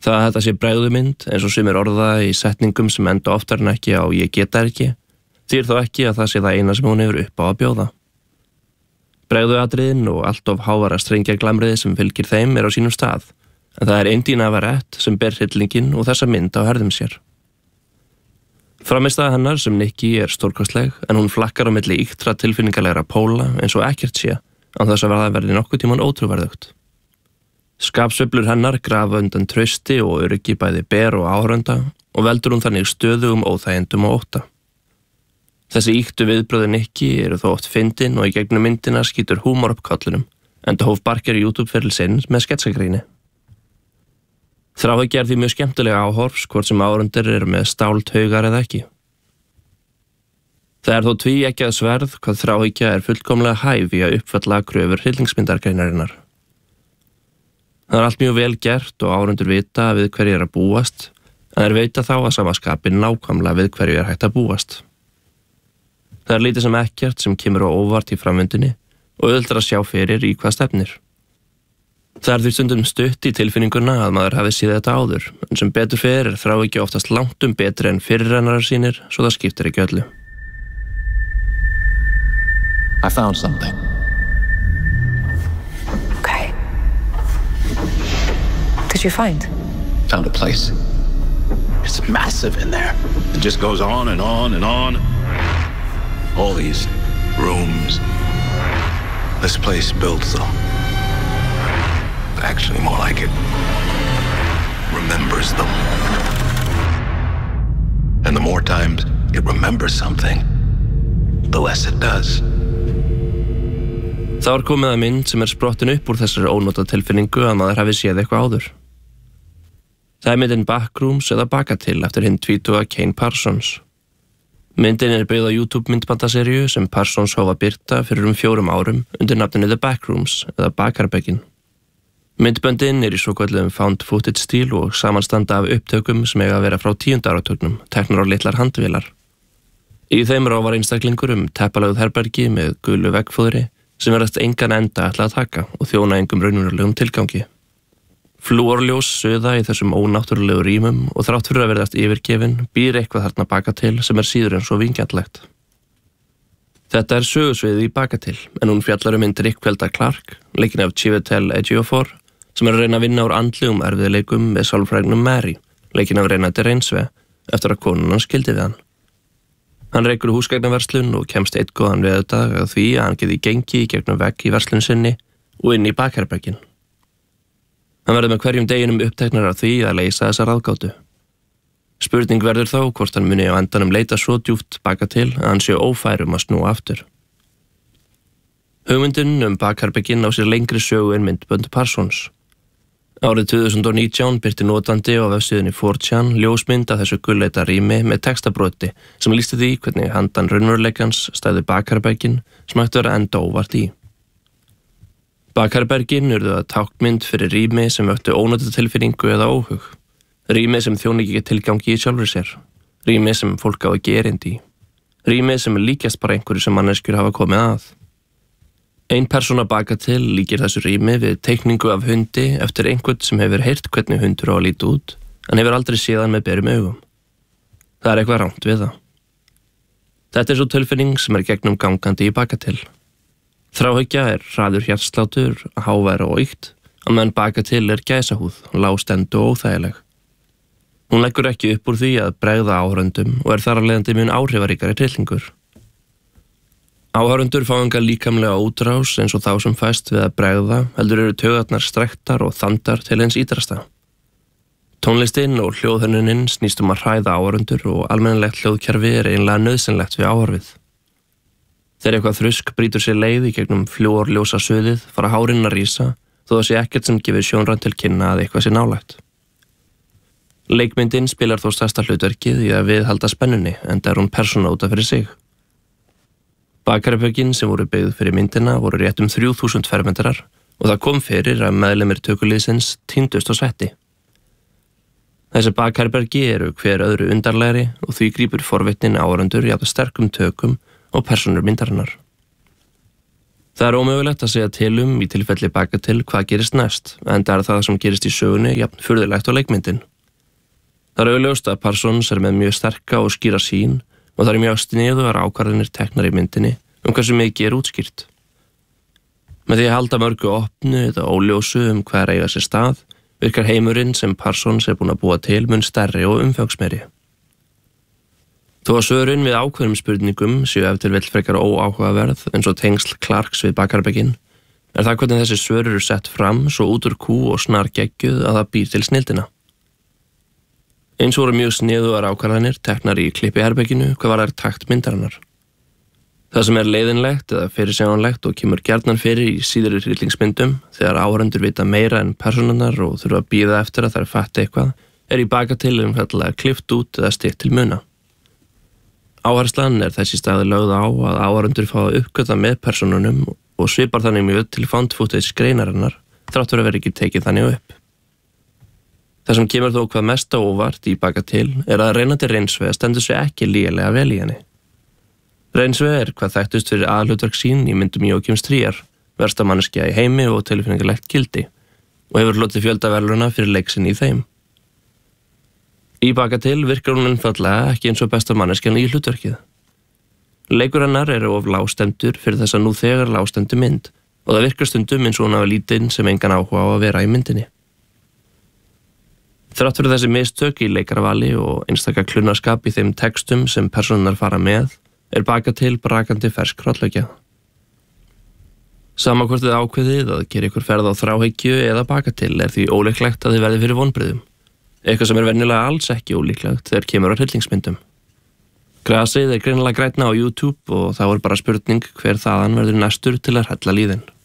Það að þetta sé bregðumynd, eins og sumir orða í setningum sem enda oftar en ekki á ég geta ekki, þýðir þó ekki að það sé það eina sem hún hefur upp á að bjóða. Bregðuatriðin og allt of hávara strengjaglamriði sem fylgir þeim á sínum stað, en það Indína Avarett sem ber hryllinginn og þessa mynd á herðum sér. Frammistaða hennar sem Nikki stórkostleg, en hún flakkar á milli ýktra tilfinningalegra póla eins og ekkert sé, án þess að verði nokkuð tímann ótrúverðugt. Skapsveiflur hennar grafa undan trausti og öryggi bæði ber og áhorfenda og veldur hún þannig stöðugum óþægindum og ótta. Þessi ýktu viðbröðu Nikki þó oft fyndin og í gegnum myndina skýtur húmor upp kollinum, enda hóf Barker YouTube-feril sinn með sketsagríni. Þráhyggja því mjög skemmtilega áhorfs hvort sem áhorfendur með stáltaugar eða ekki. Það þó tvíeggjað sverð hvað þráhyggja fullkomlega hæf í að uppfalla kröfur hryllingsmyndargreinarinnar. Það allt mjög vel gert og áhorfendur vita við hverju að búast, en þeir veita þá að sama skapi nákvæmlega við hverju hægt að búast. Það lítið sem ekkert sem kemur á óvart í framvindunni og auðveldar að sjá fyrir í hvað stefnir. Það því stundum stutt í tilfinninguna að maður hafi séð þetta áður, en sem betur fer þráhyggja oftast langt betri en fyrirrennarar sínir, svo það skiptir ekki öllu. I found something. Okay. What did you find? Found a place. It's massive in there. It just goes on and on and on. All these rooms. This place built though. Actually more like it remembers them. And the more times it remembers something, the less it does. Það komið að mynd sem sprottin upp úr þessari ónóta tilfinningu að maður hafi séð eitthvað áður. Það myndin Backrooms eða Bakatil eftir hinn tvítuga Kane Parsons. Myndin byggð á YouTube myndbandaseríu sem Parsons hóf að birta fyrir 4 árum undir nafninu The Backrooms eða Bakarbeggin. Myndböndin í svokölluðum found footage stíl og samanstanda af upptökum sem eiga að vera frá 10. áratugnum, teknar á litlar handvélar. Í þeim ráfar einstaklingur teppalögð herbergi með gulu veggfóðri sem verðast engan enda ætla að taka og þjóna engum raunverulegum tilgangi. Flúorljós suða í þessum ónáttúrulegu rýmum og þrátt fyrir að verðast yfirgefin býr eitthvað þarna Bakatil sem síður en svo vingjallegt. Þetta sögusviðið í Bakatil, en hún fjallar hinn Drikkvelda Clark, leikin af Chiwetel Ejiofor, sem að reyna að vinna úr andlegum erfiðleikum með sálfræðingnum Mary, leikin af Renate Reinsve, eftir að konan hans skildi við hann. Hann rekur húsgagnaverslun og kemst einn góðan veðurdag að því að hann geti gengi í gegnum vegg í verslun sinni og inn í bakherbergin. Hann verður með hverjum deginum uppteknar af því að leysa þessa ráðgátu. Spurning verður þó hvort hann muni á endanum leita svo djúpt Bakatil að hann sé ófær að snúa aftur. Hugmyndin bakherbergin á sér lengri sögu en myndbönd Parsons. Árið 2019 birti notandi á vefsíðunni 4chan ljósmynd af þessu gulleita rými með textabroti sem lýsti því hvernig handan raunveruleikans stæði bakherbergin sem ætti að vera enda óvart í. Bakherbergin urðu að táknmynd fyrir rými sem vöktu ónotatilfinningu eða óhug. Rými sem þjóni ekki tilgangi í sjálfur sér. Rými sem fólk á ekki erindi í. Rými sem líkjast bara einhverju sem manneskjur hafa komið að. Ein persóna Bakatil líkir þessu rými við teikningu af hundi eftir einhvern sem hefur heyrt hvernig hundur á að líta út, en hefur aldrei séð hann með berum augum. Það eitthvað rangt við það. Þetta svo tilfinning sem gegnum gangandi í Bakatil. Þráhyggja hraður hjartslátur, hávær og ýkt, á meðan Bakatil gæsahúð, lágstend og óþægileg. Hún leggur ekki upp úr því að bregða áhorfendum og þar af leiðandi mun áhrifaríkari hryllingur. Áhorfendur fá enga líkamlega útrás eins og þá sem fæst við að bregða, heldur eru taugarnar strekktar og þandar til hins ítrasta. Tónlistinn og hljóðhönnunin snýst að hræða áhorfendur og almennilegt hljóðkerfi eiginlega nauðsynlegt við áhorfið. Þegar eitthvað þrusk brýtur sér leið í gegnum flúorljósa suðið fara hárin að rísa, þó það sé ekkert sem gefur sjónræn til kynna að eitthvað sé nálægt. Leikmyndin spilar þó stærsta hlutverkið í að viðhalda spennunni, enda hún persóna út af fyrir sig. Bakherbergin sem voru byggð fyrir myndina voru rétt 3000 fermetrar og það kom fyrir að meðlimir tökuliðsins týndust á setti. Þessi bakherbergi eru hver öðru undarlegri og því grípur forvitnin áhorfendur jafn sterkum tökum og persónur myndarinnar. Það ómögulegt að segja til í tilfelli Bagatelle hvað gerist næst, enda það sem gerist í sögunni jafn furðulegt á leikmyndin. Það augljóst að Parsons með mjög sterka og skýra sýn og það mjög sniðugar ákvarðanir teknar í myndinni hversu mikið útskýrt. Með því að halda mörgu opnu eða óljósu hvað eiga sér stað, virkar heimurinn sem Parsons búin að búa til mun stærri og umfangsmeiri. Þó að svörin við ákveðnum spurningum séu ef til vill frekar óáhugaverð eins og tengsl Clarks við bakherbergin, það hvernig þessi svör eru sett fram svo út úr kú og snar geggjuð að það býr til snilldina. Eins voru mjög sniðugar ákvarðanir teknar í klippiherberginu hvað var takt myndarinnar. Það sem leiðinlegt eða fyrirsjáanlegt og kemur gjarnan fyrir í síðari hryllingsmyndum þegar áhorfendur vita meira en persónurnar og þurfa að bíða eftir að þær fatti eitthvað í Bagatelle einfaldlega klippt út eða stytt til muna. Áherslan þess í staði lögð á að áhorfendur fá að uppgötva með persónunum og svipar þannig mjög til found footage greinarinnar þrátt fyrir að vera ekki tekið þannig upp. Það sem kemur þó hvað mest á óvart í Bagatelle að reynandi Reynsve stendur sig ekki lygilega vel í henni. Reynsve hvað þekktust fyrir aðalhlutverk sín í myndum Joachims Trier, versta manneskja í heimi og tilfinningalegt gildi og hefur hlotið fjölda verðlauna fyrir leik sinn í þeim. Í Bagatelle virkar hún einfaldlega ekki eins og besta manneskjan í hlutverkið. Leikur hennar of lágstemdur fyrir þessa nú þegar lágstemdu mynd og það virkar stundum eins og hún hafi lítinn sem engan áhuga á að vera í myndinni. Þrátt fyrir þessi mistök í leikarvali og einstaka klunarskap í þeim textum sem persónurnar fara með, Bagatelle brakandi fersk hrollvekja. Sama hvort þið ákveðið að gera ykkur ferð á þráhyggju eða Bagatelle því ólíklegt að þið verði fyrir vonbrigðum. Eitthvað sem venjulega alls ekki ólíklegt þegar kemur á hryllingsmyndum. Grasið greinilega grænna á YouTube og þá bara spurning hver þaðan verður næstur til að hrella líðin.